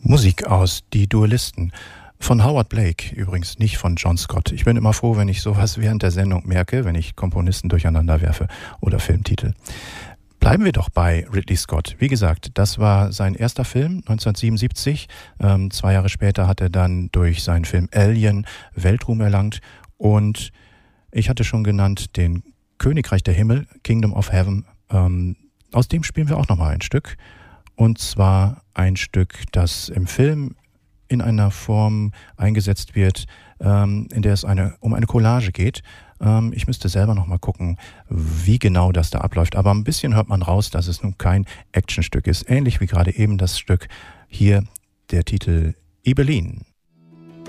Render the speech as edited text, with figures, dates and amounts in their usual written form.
Musik aus Die Duellisten von Howard Blake, übrigens nicht von John Scott. Ich bin immer froh, wenn ich sowas während der Sendung merke, wenn ich Komponisten durcheinander werfe oder Filmtitel. Bleiben wir doch bei Ridley Scott. Wie gesagt, das war sein erster Film, 1977. 2 Jahre später hat er dann durch seinen Film Alien Weltruhm erlangt. Und ich hatte schon genannt den Königreich der Himmel, Kingdom of Heaven. Aus dem spielen wir auch nochmal ein Stück. Und zwar ein Stück, das im Film in einer Form eingesetzt wird, in der es um eine Collage geht. Ich müsste selber noch mal gucken, wie genau das da abläuft. Aber ein bisschen hört man raus, dass es nun kein Actionstück ist. Ähnlich wie gerade eben das Stück hier, der Titel Ibelin.